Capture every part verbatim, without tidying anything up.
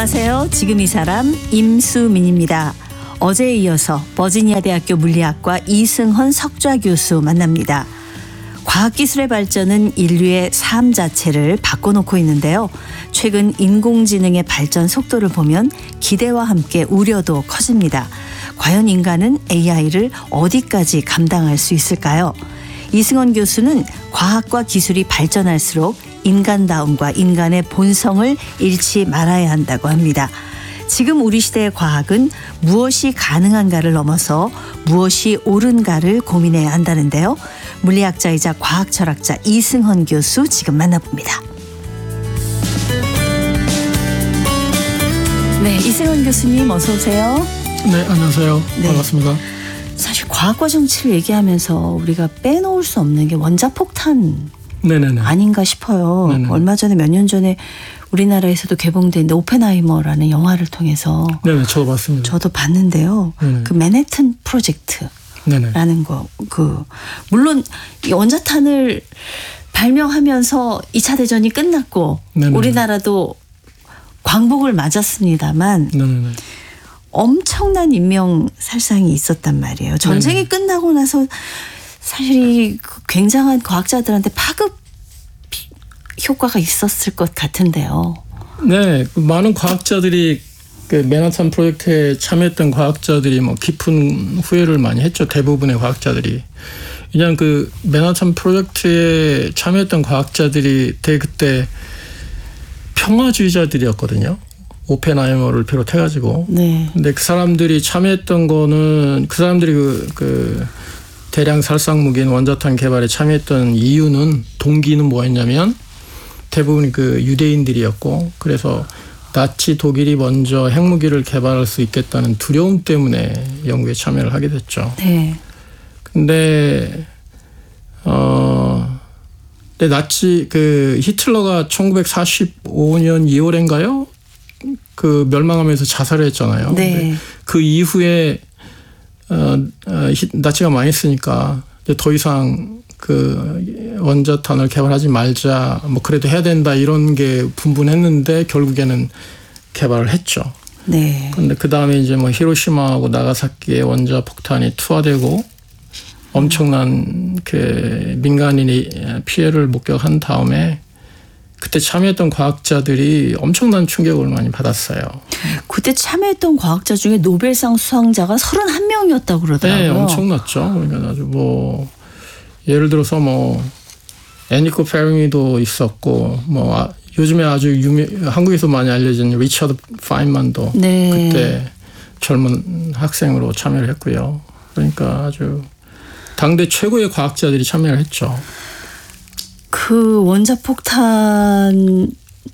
안녕하세요. 지금 이 사람 임수민입니다. 어제에 이어서 버지니아 대학교 물리학과 이승헌 석좌 교수 만납니다. 과학기술의 발전은 인류의 삶 자체를 바꿔놓고 있는데요. 최근 인공지능의 발전 속도를 보면 기대와 함께 우려도 커집니다. 과연 인간은 에이아이를 어디까지 감당할 수 있을까요? 이승헌 교수는 과학과 기술이 발전할수록 인간다움과 인간의 본성을 잃지 말아야 한다고 합니다. 지금 우리 시대의 과학은 무엇이 가능한가를 넘어서 무엇이 옳은가를 고민해야 한다는데요. 물리학자이자 과학철학자 이승헌 교수 지금 만나봅니다. 네, 이승헌 교수님 어서 오세요. 네, 안녕하세요. 네. 반갑습니다. 사실 과학과 정치를 얘기하면서 우리가 빼놓을 수 없는 게 원자폭탄 네네네. 아닌가 싶어요. 네네. 얼마 전에 몇 년 전에 우리나라에서도 개봉된 오펜하이머라는 영화를 통해서 네네, 저도 봤습니다. 저도 봤는데요. 네네. 그 맨해튼 프로젝트라는 네네. 거, 그 물론 이 원자탄을 발명하면서 이 차 대전이 끝났고 네네. 우리나라도 광복을 맞았습니다만 네네. 엄청난 인명 살상이 있었단 말이에요. 전쟁이 네네. 끝나고 나서 사실 이 굉장한 과학자들한테 파급 효과가 있었을 것 같은데요. 네, 많은 과학자들이 그 맨하탄 프로젝트에 참여했던 과학자들이 뭐 깊은 후회를 많이 했죠. 대부분의 과학자들이. 그냥 그 맨하탄 프로젝트에 참여했던 과학자들이 되게 그때 평화주의자들이었거든요. 오펜하이머를 비롯해가지고. 네. 근데 그 사람들이 참여했던 거는 그 사람들이 그, 그 대량 살상 무기인 원자탄 개발에 참여했던 이유는 동기는 뭐였냐면 대부분 그 유대인들이었고 그래서 나치 독일이 먼저 핵무기를 개발할 수 있겠다는 두려움 때문에 연구에 참여를 하게 됐죠. 네. 근데 어 근데 나치 그 히틀러가 천구백사십오 년 이월인가요? 그 멸망하면서 자살을 했잖아요. 네. 그 이후에 어, 어 나치가 망했으니까 이제 더 이상 그 원자탄을 개발하지 말자, 뭐 그래도 해야 된다 이런 게 분분했는데 결국에는 개발을 했죠. 네. 그런데 그 다음에 이제 뭐 히로시마하고 나가사키의 원자 폭탄이 투하되고 엄청난 그 민간인이 피해를 목격한 다음에 그때 참여했던 과학자들이 엄청난 충격을 많이 받았어요. 그때 참여했던 과학자 중에 노벨상 수상자가 서른한 명이었다고 그러더라고요. 네, 엄청났죠. 그러니까 아주 뭐 예를 들어서 뭐 애니코 페링이도 있었고 뭐 아, 요즘에 아주 유명 한국에서 많이 알려진 리처드 파인만도 네. 그때 젊은 학생으로 참여를 했고요. 그러니까 아주 당대 최고의 과학자들이 참여를 했죠. 그 원자폭탄이라는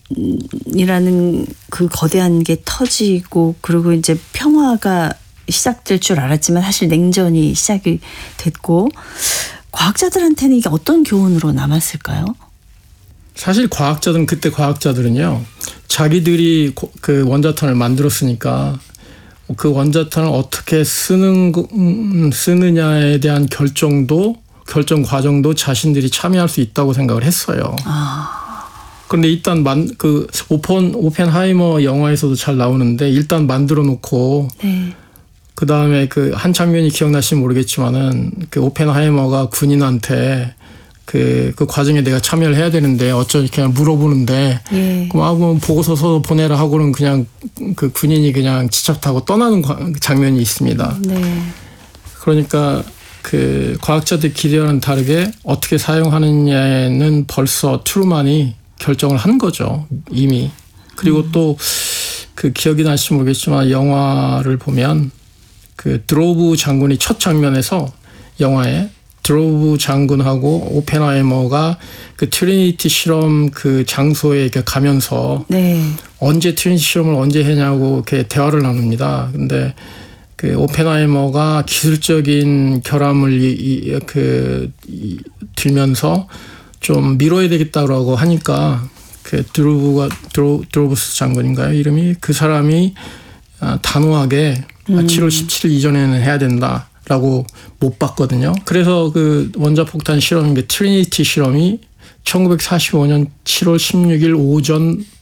그 거대한 게 터지고 그리고 이제 평화가 시작될 줄 알았지만 사실 냉전이 시작이 됐고 과학자들한테는 이게 어떤 교훈으로 남았을까요? 사실 과학자들은 그때 과학자들은요. 자기들이 그 원자탄을 만들었으니까 그 원자탄을 어떻게 쓰는 쓰느냐에 대한 결정도 결정 과정도 자신들이 참여할 수 있다고 생각을 했어요. 아. 그런데 일단 만, 그 오펜 오펜하이머 영화에서도 잘 나오는데 일단 만들어 놓고 네. 그 다음에 그 한 장면이 기억나시면 모르겠지만은 그 오펜하이머가 군인한테 그, 그 과정에 내가 참여를 해야 되는데 어쩌지 그냥 물어보는데 예. 그럼 아, 뭐 보고서 써 보내라 하고는 그냥 그 군인이 그냥 지차 타고 떠나는 장면이 있습니다. 네. 그러니까 그 과학자들 기대와는 다르게 어떻게 사용하느냐에는 벌써 트루만이 결정을 한 거죠. 이미. 그리고 음. 또 그 기억이 나실지 모르겠지만 영화를 보면 그 드로브 장군이 첫 장면에서 영화에 드로브 장군하고 오펜하이머가 그 트리니티 실험 그 장소에 가면서 네. 언제 트리니티 실험을 언제 했냐고 이렇게 대화를 나눕니다. 근데 그 오펜하이머가 기술적인 결함을 이, 이, 그 이, 들면서 좀 미뤄야 되겠다고 하니까 그 드로브가 드로, 드로브스 장군인가요? 이름이 그 사람이 단호하게 음. 칠월 십칠일 이전에는 해야 된다라고 못 봤거든요. 그래서 그 원자폭탄 실험, 트리니티 실험이 천구백사십오 년 칠월 십육일 오전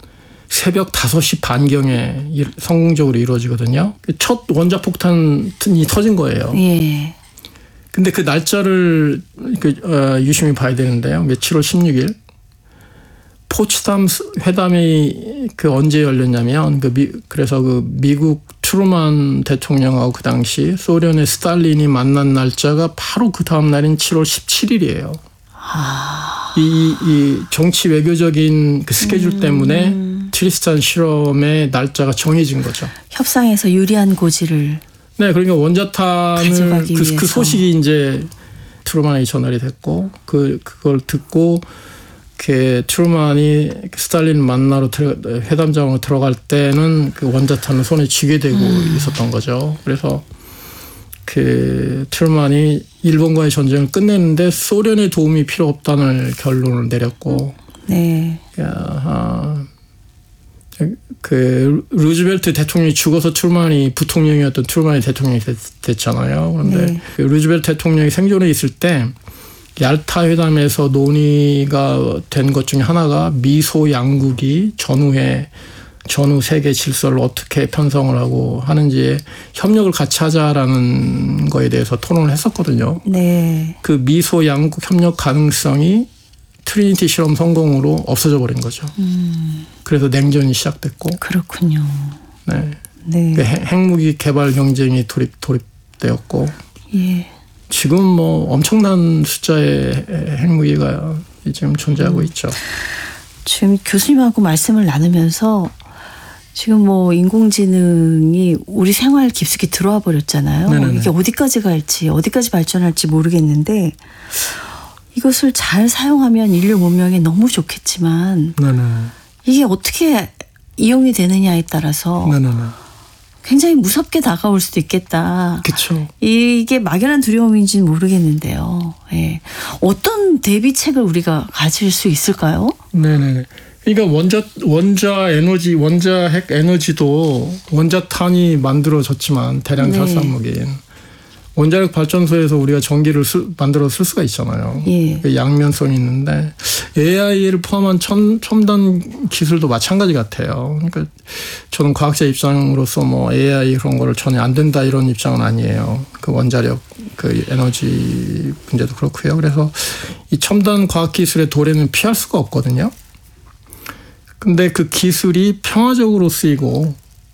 새벽 다섯 시 반경에 성공적으로 이루어지거든요. 첫 원자폭탄이 터진 거예요. 예. 근데 그 날짜를 그 어, 유심히 봐야 되는데요. 칠월 십육일 포츠담 회담이 그 언제 열렸냐면 그 미, 그래서 그 미국 트루만 대통령하고 그 당시 소련의 스탈린이 만난 날짜가 바로 그 다음 날인 칠월 십칠일이에요. 아. 이, 이 정치 외교적인 그 스케줄 음. 때문에 트리스탄 실험의 날짜가 정해진 거죠. 협상에서 유리한 고지를. 네, 그러니까 원자탄을 그, 그 소식이 이제 트루만에게 전달이 됐고 그 그걸 듣고 그 트루만이 스탈린 만나러 들어, 회담장으로 들어갈 때는 그 원자탄을 손에 쥐게 되고 음. 있었던 거죠. 그래서 그 트루만이 일본과의 전쟁을 끝내는데 소련의 도움이 필요 없다는 결론을 내렸고, 네. 야, 그 루즈벨트 대통령이 죽어서 트루만이 부통령이었던 트루만이 대통령이 됐, 됐잖아요. 그런데 네. 그 루즈벨트 대통령이 생존해 있을 때 얄타 회담에서 논의가 된 것 중에 하나가 미소 양국이 전후에 전후 세계 질서를 어떻게 편성을 하고 하는지에 협력을 같이 하자라는 거에 대해서 토론을 했었거든요. 네. 그 미소 양국 협력 가능성이 트리니티 실험 성공으로 없어져 버린 거죠. 음. 그래서 냉전이 시작됐고. 그렇군요. 네. 네. 그 핵무기 개발 경쟁이 돌입 돌입되었고. 예. 지금 뭐 엄청난 숫자의 핵무기가 지금 존재하고 음. 있죠. 지금 교수님하고 말씀을 나누면서 지금 뭐 인공지능이 우리 생활 깊숙이 들어와 버렸잖아요. 네네네. 이게 어디까지 갈지 어디까지 발전할지 모르겠는데 이것을 잘 사용하면 인류 문명에 너무 좋겠지만 네네. 이게 어떻게 이용이 되느냐에 따라서 네네네. 굉장히 무섭게 다가올 수도 있겠다. 그렇죠. 이게 막연한 두려움인지는 모르겠는데요. 예. 어떤 대비책을 우리가 가질 수 있을까요? 네네. 그러니까 원자 원자 에너지, 원자 핵 에너지도 원자탄이 만들어졌지만 대량 살상무기인 네. 원자력 발전소에서 우리가 전기를 쓸, 만들어 쓸 수가 있잖아요. 예. 양면성이 있는데 에이아이를 포함한 첨, 첨단 기술도 마찬가지 같아요. 그러니까 저는 과학자 입장으로서 뭐 에이아이 그런 거를 전혀 안 된다 이런 입장은 아니에요. 그 원자력 그 에너지 문제도 그렇고요. 그래서 이 첨단 과학 기술의 도래는 피할 수가 없거든요. 근데 그 기술이 평화적으로 쓰이고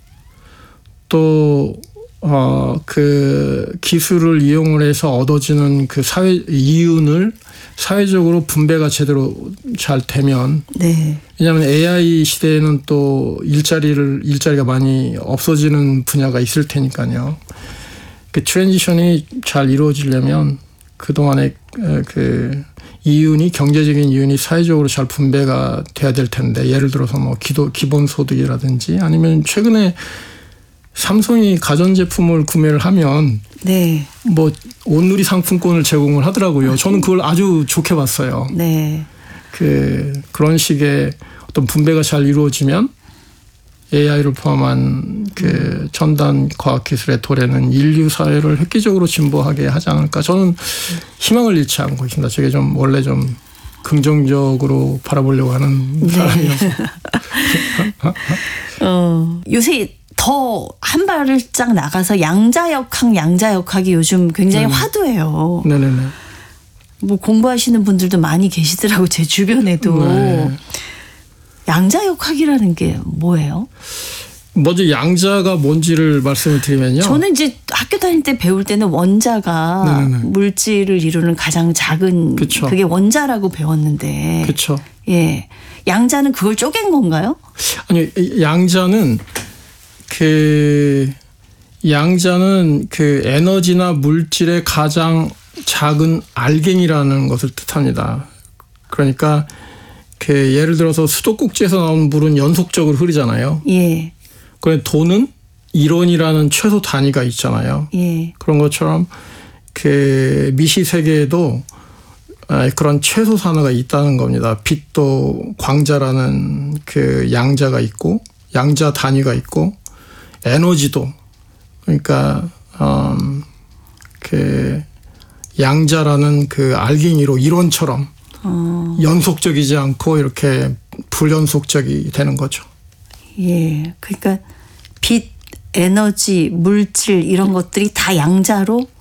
또 어, 그 기술을 이용을 해서 얻어지는 그 사회 이윤을 사회적으로 분배가 제대로 잘 되면 네. 왜냐하면 에이아이 시대에는 또 일자리를 일자리가 많이 없어지는 분야가 있을 테니까요. 그 트랜지션이 잘 이루어지려면 그동안의 그 이윤이 경제적인 이윤이 사회적으로 잘 분배가 돼야 될 텐데 예를 들어서 뭐 기도 기본 소득이라든지 아니면 최근에 삼성이 가전제품을 구매를 하면 네. 뭐 온누리 상품권을 제공을 하더라고요. 저는 그걸 아주 좋게 봤어요. 네. 그 그런 식의 어떤 분배가 잘 이루어지면 에이아이를 포함한 그 첨단 과학기술의 도래는 인류 사회를 획기적으로 진보하게 하지 않을까. 저는 희망을 잃지 않고 있습니다. 저게 좀 원래 좀 긍정적으로 바라보려고 하는 네. 사람이어서. 어, 요새 더 한 발짝 나가서 양자역학, 양자역학이 요즘 굉장히 네네. 화두예요. 네네네. 뭐 공부하시는 분들도 많이 계시더라고 제 주변에도. 네. 양자역학이라는 게 뭐예요? 먼저 양자가 뭔지를 말씀을 드리면요. 저는 이제 학교 다닐 때 배울 때는 원자가 네네. 물질을 이루는 가장 작은 그쵸. 그게 원자라고 배웠는데. 그렇죠. 예, 양자는 그걸 쪼갠 건가요? 아니, 양자는 그 양자는 그 에너지나 물질의 가장 작은 알갱이라는 것을 뜻합니다. 그러니까 그 예를 들어서 수도꼭지에서 나오는 물은 연속적으로 흐르잖아요. 예. 그런데 돈은 일원이라는 최소 단위가 있잖아요. 예. 그런 것처럼 그 미시 세계에도 그런 최소 산화가 있다는 겁니다. 빛도 광자라는 그 양자가 있고 양자 단위가 있고 에너지도 그러니까 음, 그 양자라는 그 알갱이로 일원처럼 어. 연속적이지 않고 이렇게 불연속적이 되는 거죠. 예. 그러니까 빛, 에너지, 물질 이런 것들이 다 양자로